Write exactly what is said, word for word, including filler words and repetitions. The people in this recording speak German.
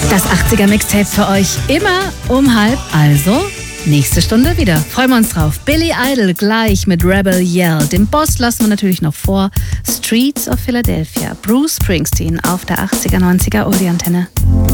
Das achtziger Mixtape für euch immer um halb, also nächste Stunde wieder. Freuen wir uns drauf. Billy Idol gleich mit Rebel Yell. Den Boss lassen wir natürlich noch vor. Streets of Philadelphia. Bruce Springsteen auf der achtziger, neunziger Oldie-Antenne.